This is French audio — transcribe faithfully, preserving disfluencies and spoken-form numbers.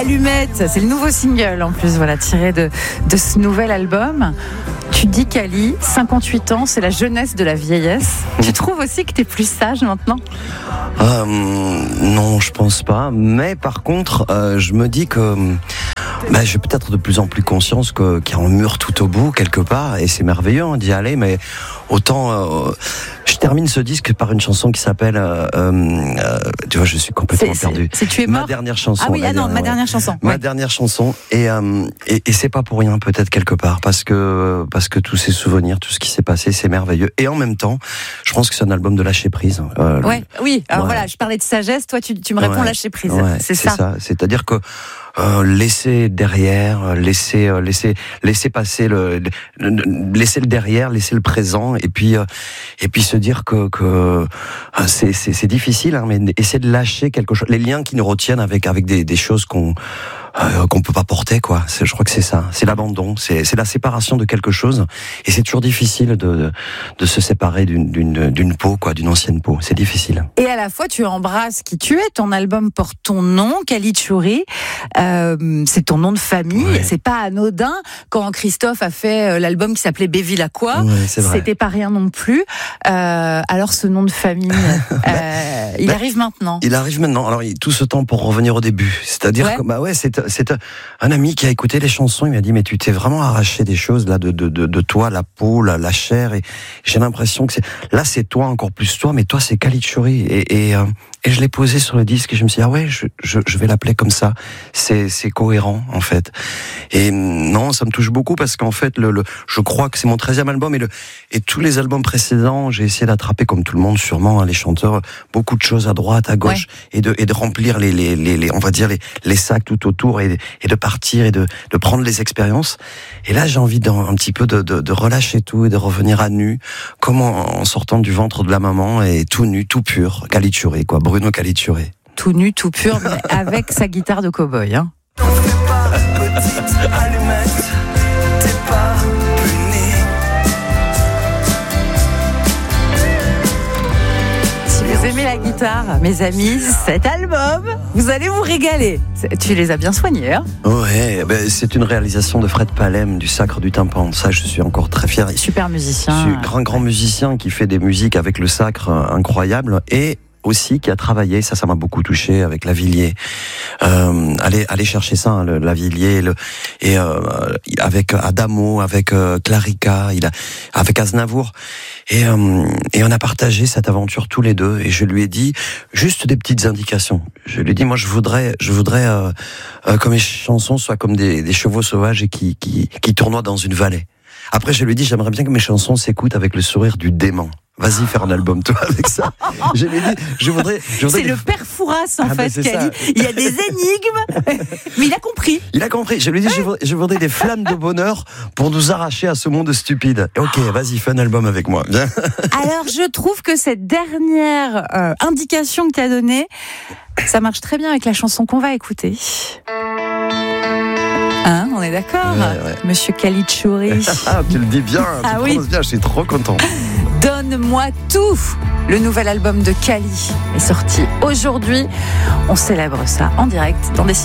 Allumette, c'est le nouveau single en plus, voilà, tiré de, de ce nouvel album. Tu dis Kali, cinquante-huit ans, c'est la jeunesse de la vieillesse. Tu trouves aussi que t'es plus sage maintenant ? euh, Non, je pense pas. Mais par contre, euh, je me dis que bah, j'ai peut-être de plus en plus conscience que, qu'il y a un mur tout au bout, quelque part, et c'est merveilleux hein, d'y aller, mais autant... Euh, je termine ce disque par une chanson qui s'appelle... Euh, euh, tu vois, je suis complètement c'est, perdu. C'est, c'est Tu es mort. Ma dernière chanson. Ah oui, ah non, dernière, ma dernière chanson. Ma ouais. dernière chanson, et, euh, et, et c'est pas pour rien, peut-être, quelque part, parce que, parce que tous ces souvenirs, tout ce qui s'est passé, c'est merveilleux. Et en même temps, je pense que c'est un album de lâcher prise. Euh, ouais, oui, alors ouais. voilà, je parlais de sagesse, toi tu, tu me réponds ouais. lâcher prise. Ouais, c'est, c'est ça. ça. C'est-à-dire que Euh, laisser derrière, laisser, euh, laisser, laisser passer le, le, le, laisser le derrière, laisser le présent, et puis, euh, et puis se dire que, que euh, c'est, c'est, c'est difficile, hein, mais essayer de lâcher quelque chose, les liens qui nous retiennent avec, avec des, des choses qu'on, euh, qu'on peut pas porter, quoi. C'est, je crois que c'est ça, c'est l'abandon, c'est, c'est la séparation de quelque chose, et c'est toujours difficile de, de, de se séparer d'une, d'une, d'une peau, quoi, d'une ancienne peau. C'est difficile. Et à la fois, tu embrasses qui tu es. Ton album porte ton nom, Kali Tchouri. Euh, c'est ton nom de famille, ouais. C'est pas anodin. Quand Christophe a fait l'album qui s'appelait Bevilacqua, ouais, c'était pas rien non plus. Euh, alors ce nom de famille, euh, il bah, arrive maintenant. Il arrive maintenant. Alors tout ce temps pour revenir au début, c'est-à-dire ouais. que bah ouais, c'est c'est un ami qui a écouté les chansons. Il m'a dit mais tu t'es vraiment arraché des choses là de de de, de toi, la peau, la, la chair, et j'ai l'impression que c'est là c'est toi encore plus toi, mais toi c'est Kali Tchouri et et, euh, et je l'ai posé sur le disque et je me suis dit ah ouais je je, je vais l'appeler comme ça. C'est, c'est cohérent en fait. Et non, ça me touche beaucoup parce qu'en fait, le, le, je crois que c'est mon treizième album et, le, et tous les albums précédents, j'ai essayé d'attraper comme tout le monde, sûrement hein, les chanteurs, beaucoup de choses à droite, à gauche, ouais. et de et de remplir les les les, les on va dire les les sacs tout autour et et de partir et de de prendre les expériences. Et là, j'ai envie d'un un petit peu de, de de relâcher tout et de revenir à nu, comme en, en sortant du ventre de la maman et tout nu, tout pur, Kali Tchouri quoi, Bruno Kali Tchouri. Tout nu, tout pur, mais avec sa guitare de cow-boy. Hein. T'en fais pas, petite allumette, t'es pas punie. Si vous aimez la guitare, mes amis, cet album, vous allez vous régaler. Tu les as bien soignés, hein ? Ouais, ben c'est une réalisation de Fred Palem du Sacre du Tympan. Ça, je suis encore très fier. Super musicien. Je suis grand, grand musicien qui fait des musiques avec le Sacre incroyable et aussi qui a travaillé, ça, ça m'a beaucoup touché avec Lavilliers. Euh, allez, allez chercher ça, hein, le Lavilliers, le, et euh, avec Adamo, avec euh, Clarica, il a, avec Aznavour, et euh, et on a partagé cette aventure tous les deux. Et je lui ai dit juste des petites indications. Je lui ai dit, moi, je voudrais, je voudrais euh, euh, que mes chansons soient comme des, des chevaux sauvages et qui qui qui tournoient dans une vallée. Après, je lui ai dit, j'aimerais bien que mes chansons s'écoutent avec le sourire du dément. Vas-y, faire un album, toi, avec ça. Je lui ai dit, je voudrais... Je voudrais c'est des... le père Fouras, en ah fait, ben Kali. Il y a des énigmes, mais il a compris. Il a compris. Je lui ai dit, je voudrais, je voudrais des flammes de bonheur pour nous arracher à ce monde stupide. Ok, vas-y, fais un album avec moi. Viens. Alors, je trouve que cette dernière euh, indication que tu as donnée, ça marche très bien avec la chanson qu'on va écouter. Hein, on est d'accord, ouais, ouais. Monsieur Kali Tchouri. Ah, tu le dis bien, tu ah, prononces oui. bien, je suis trop content. Donne-moi tout. Le nouvel album de Kali est sorti aujourd'hui. On célèbre ça en direct dans des